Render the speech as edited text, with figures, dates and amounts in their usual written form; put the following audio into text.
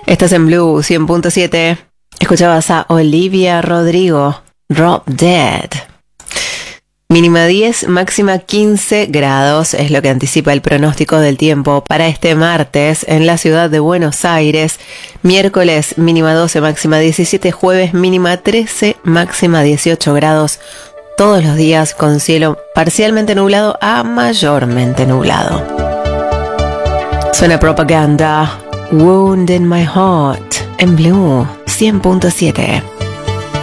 Estás en Blue 100.7. Escuchabas a Olivia Rodrigo, Drop Dead. Mínima 10, máxima 15 grados es lo que anticipa el pronóstico del tiempo para este martes en la ciudad de Buenos Aires. Miércoles mínima 12, máxima 17, jueves mínima 13, máxima 18 grados. Todos los días con cielo parcialmente nublado a mayormente nublado. Suena Propaganda, Wound in My Heart, en Blue 100.7.